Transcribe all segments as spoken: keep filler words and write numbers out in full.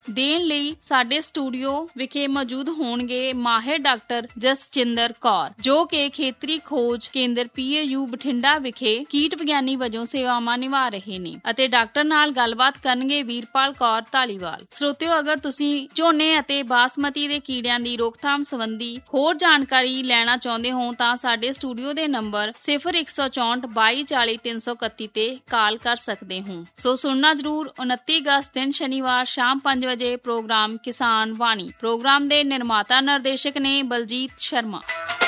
ਦੇਣ ਲਈ ਸਾਡੇ ਸਟੂਡੀਓ ਵਿਖੇ ਮੌਜੂਦ ਹੋਣਗੇ ਮਾਹਿਰ ਡਾਕਟਰ ਜਸਚਿੰਦਰ ਕੌਰ, ਜੋ ਕਿ ਖੇਤਰੀ ਖੋਜ ਕੇਂਦਰ ਪੀ ਏ ਯੂ ਬਠਿੰਡਾ ਵਿਖੇ ਕੀਟ ਵਿਗਿਆਨੀ ਵਜੋਂ ਸੇਵਾਵਾਂ ਨਿਭਾ ਰਹੇ ਨੇ, ਅਤੇ ਡਾਕਟਰ ਨਾਲ ਗੱਲਬਾਤ ਕਰਨਗੇ ਵੀਰਪਾਲ ਕੌਰ ਧਾਲੀਵਾਲ। ਸਰੋਤਿਓ, ਅਗਰ ਤੁਸੀਂ ਝੋਨੇ ਅਤੇ ਬਾਸਮਤੀ ਦੇ ਕੀੜਿਆਂ ਦੀ ਰੋਕਥਾਮ ਸੰਬੰਧੀ ਹੋਰ ਜਾਣਕਾਰੀ ਲੈਣਾ ਚਾਹੁੰਦੇ ਹੋ ਤਾਂ ਸਾਡੇ ਸਟੂਡੀਓ ਦੇ ਨੰਬਰ ਸਿਫਰ ਇੱਕ ਸੌ ਚੌਂਹਠ ਬਾਈ ਚਾਲੀ ਤਿੰਨ ਸੌ ਇਕੱਤੀ ਤੇ ਕਾਲ ਕਰ ਸਕਦੇ ਹੋ। ਸੋ ਸੁਣਨਾ ਜ਼ਰੂਰ। ਉਨੱਤੀ ਅਗਸਤ ਦਿਨ ਸ਼ਨੀਵਾਰ ਸ਼ਾਮ ਪੰਜ ਵਜੇ ਪ੍ਰੋਗਰਾਮ ਕਿਸਾਨ ਵਾਣੀ। ਪ੍ਰੋਗਰਾਮ ਦੇ ਨਿਰਮਾਤਾ ਨਿਰਦੇਸ਼ਕ ਨੇ ਬਲਜੀਤ ਸ਼ਰਮਾ।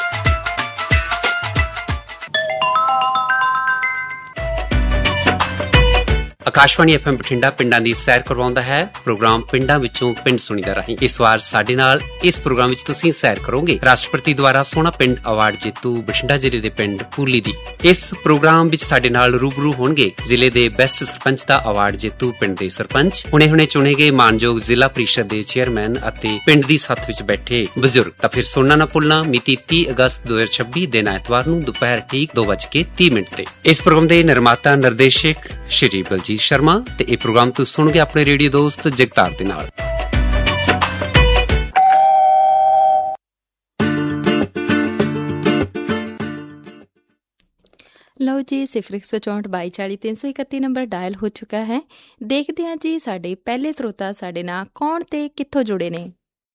ਆਕਾਸ਼ਵਾਣੀ ਐਫ ਐਮ ਬਠਿੰਡਾ ਪਿੰਡਾਂ ਦੀ ਸੈਰ ਕਰਵਾਉਂਦਾ ਹੈ। ਪ੍ਰੋਗਰਾਮ ਪਿੰਡਾਂ ਵਿੱਚੋਂ ਪਿੰਡ ਸੁਣੀਦਾ ਰਾਹੀਂ। ਇਸ ਵਾਰ ਸਾਡੇ ਨਾਲ ਇਸ ਪ੍ਰੋਗਰਾਮ ਵਿੱਚ ਤੁਸੀਂ ਸੈਰ ਕਰੋਗੇ ਰਾਸ਼ਟਰਪਤੀ ਦੁਆਰਾ ਸੋਹਣਾ ਪਿੰਡ ਅਵਾਰਡ ਜੇਤੂ ਬਠਿੰਡਾ ਜ਼ਿਲ੍ਹੇ ਦੇ ਪਿੰਡ ਫੂਲੀ ਦੀ। ਇਸ ਪ੍ਰੋਗਰਾਮ ਵਿੱਚ ਸਾਡੇ ਨਾਲ ਰੂਬਰੂ ਹੋਣਗੇ ਜ਼ਿਲ੍ਹੇ ਦੇ ਬੈਸਟ ਸਰਪੰਚ ਦਾ ਅਵਾਰਡ ਜੇਤੂ ਪਿੰਡ ਦੇ ਸਰਪੰਚ, ਹੁਣੇ ਹੁਣੇ ਚੁਣੇ ਗਏ ਮਾਨਯੋਗ ਜ਼ਿਲ੍ਹਾ ਪ੍ਰੀਸ਼ਦ ਦੇ ਚੇਅਰਮੈਨ ਅਤੇ ਪਿੰਡ ਦੀ ਸੱਥ ਵਿੱਚ ਬੈਠੇ ਬਜ਼ੁਰਗ। ਤਾਂ ਫਿਰ ਸੁਣਨਾ ਨਾ ਭੁੱਲਣਾ, ਮਿਤੀ ਤੀਹ ਅਗਸਤ ਦੋ ਹਜ਼ਾਰ ਛੱਬੀ ਦਿਨ ਐਤਵਾਰ ਨੂੰ ਦੁਪਹਿਰ ਠੀਕ ਦੋ ਵੱਜ ਕੇ ਤੀਹ ਮਿੰਟ ਤੇ। ਇਸ ਪ੍ਰੋਗਰਾਮ ਦੇ ਨਿਰਮਾਤਾ ਨਿਰਦੇਸ਼ਕ ਸ਼੍ਰੀ ਬਲਜੀਤ ਸ਼ਰਮਾ ਤੇ ਇਹ ਪ੍ਰੋਗਰਾਮ ਤੁਸੀਂ ਸੁਣੋਗੇ ਆਪਣੇ ਰੇਡੀਓ ਦੋਸਤ ਜਗਤਾਰ ਦੇ ਨਾਲ। ਲਓ ਜੀ, ਸਿਫਰ ਇੱਕ ਸੌ ਚੌਂਹਠ ਬਾਈ ਚਾਲੀ ਤਿੰਨ ਸੌ ਇਕੱਤੀ ਨੰਬਰ ਡਾਇਲ ਹੋ ਚੁੱਕਾ ਹੈ। ਦੇਖਦੇ ਹਾਂ ਜੀ ਸਾਡੇ ਪਹਿਲੇ ਸਰੋਤਾ ਸਾਡੇ ਨਾਲ ਕੌਣ ਤੇ ਕਿੱਥੋਂ ਜੁੜੇ ਨੇ।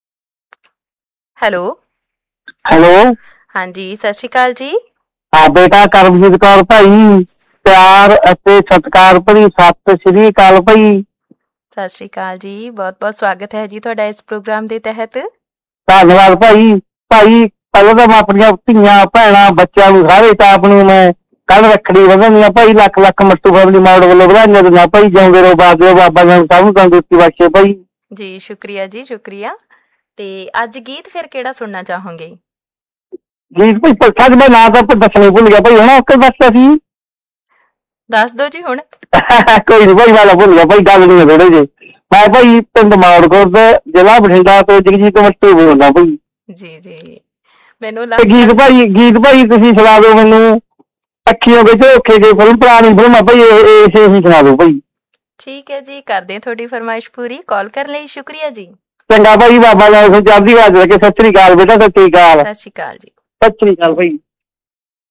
ਹੈਲੋ ਹੈਲੋ ਹਾਂਜੀ, ਸਤਿ ਸ਼੍ਰੀ ਅਕਾਲ ਜੀ। ਹਾਂ ਬੇਟਾ, ਕਰਮਜੀਤ ਕੌਰ ਭਾਈ, ਪਿਆਰ ਅਤੇ ਸਤਿਕਾਰ ਭਰੀ ਸਤਿ ਸ਼੍ਰੀ ਅਕਾਲ ਭਾਈ। ਸਤਿ ਸ਼੍ਰੀ ਅਕਾਲ ਜੀ, ਬਹੁਤ ਬਹੁਤ ਸਵਾਗਤ ਹੈ ਜੀ ਤੁਹਾਡਾ ਇਸ ਪ੍ਰੋਗਰਾਮ ਦੇ ਤਹਿਤ। ਧੰਨਵਾਦ ਭਾਈ। ਭਾਈ ਪਹਿਲਾਂ ਤਾਂ ਮੈਂ ਆਪਣੀਆਂ ਧੀਆਂ ਭੈਣਾਂ ਬੱਚਿਆਂ ਨੂੰ ਸਾਰੇ ਸਟਾਫ ਨੂੰ ਮੈਂ ਕੱਲ ਰੱਖੜੀ ਵਧਾਉਣੀ ਆ ਭਾਈ। ਲੱਖ ਲੱਖ ਮੱਟੂ ਫੈਮਿਲੀ ਮਾਡਲ ਵੱਲੋਂ ਵਧਾਈਆਂ ਦਿੰਦਾ ਭਾਈ। ਜਿਉਂਦੇ ਰਹੋ, ਬਾਬੇ ਰਹੋ, ਬਾਬਾ ਜੀ ਸਭ ਨੂੰ ਤੰਦਰੁਸਤੀ ਬਖਸ਼ੇ ਭਾਈ। ਜੀ ਸ਼ੁਕਰੀਆ ਜੀ, ਸ਼ੁਕਰੀਆ। ਤੇ ਅੱਜ ਗੀਤ ਫਿਰ ਕਿਹੜਾ ਸੁਣਨਾ ਚਾਹੋਗੇ? ਗੀਤ ਭਾਈ ਪੱਖਾ ਚ ਮੈਂ ਨਾਂ ਤਾਂ ਦੱਸਣਾ ਭੁੱਲ ਗਿਆ ਭਾਈ। ਹੁਣ ਓਕੇ ਦੱਸਿਆ ਸੀ, ਦੱਸ ਦੋ ਜੀ ਹੁਣ। ਕੋਈ ਨੀ ਭਾਈ, ਮੈਂ ਭੁੱਲ ਗਿਆ ਭਾਈ, ਗੱਲ ਨੀ ਥੋੜੇ ਜੇ। ਮੈਂ ਭਾਈ ਪਿੰਡ ਮਾੜਕੋਟ ਜ਼ਿਲ੍ਹਾ ਬਠਿੰਡਾ ਤੋਂ ਜਗਜੀਤ ਮੱਟੂ ਬੋਲਦਾ ਭਾਈ। ਜੀ ਜੀ ਮੈਨੂੰ ਗੀਤ ਭਾਈ ਗੀਤ ਭਾਈ ਤੁਸੀਂ ਸੁਣਾ ਦਿਓ ਮੈਨੂੰ। ਅੱਖੀਆਂ ਵਿੱਚ ਝੋਖੇ ਗਏ ਫਿਲਮ, ਪੁਰਾਣੀ ਫਿਲਮ ਆ ਭਾਈ, ਇਹ ਹੀ ਸੁਣਾ ਦਿਓ ਭਾਈ। ਠੀਕ ਹੈ ਜੀ, ਕਰਦੇ ਤੁਹਾਡੀ ਫਰਮਾਇਸ਼ ਪੂਰੀ। ਕਾਲ ਕਰਨ ਲਈ ਸ਼ੁਕਰੀਆ ਜੀ। ਚੰਗਾ ਭਾਈ, ਬਾਬਾ ਜੀ ਚੜ੍ਹਦੀ ਕਲਾ ਚ ਰੱਖੇ। ਸਤਿ ਸ੍ਰੀ ਅਕਾਲ ਬੇਟਾ। ਸਤਿ ਸ੍ਰੀ ਅਕਾਲ। ਸਤਿ ਸ਼੍ਰੀ ਅਕਾਲ ਜੀ। ਸਤਿ ਸ੍ਰੀ ਅਕਾਲ ਭਾਈ।